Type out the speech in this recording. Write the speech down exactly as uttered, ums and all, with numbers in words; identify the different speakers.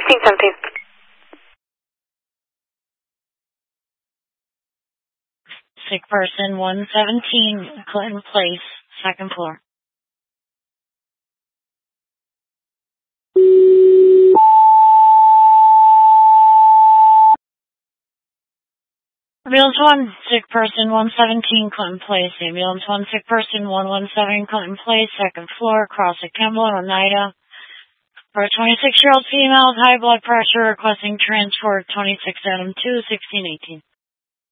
Speaker 1: sixteen seventeen.
Speaker 2: Sick person, one seventeen, Clinton Place, second floor. Ambulance one, sick person, one seventeen, Clinton Place. Ambulance one, sick person, one one seven, Clinton Place, second floor, across at Kimball, Oneida. For a twenty-six-year-old female with high blood pressure requesting transport, twenty-six Adam two, sixteen eighteen.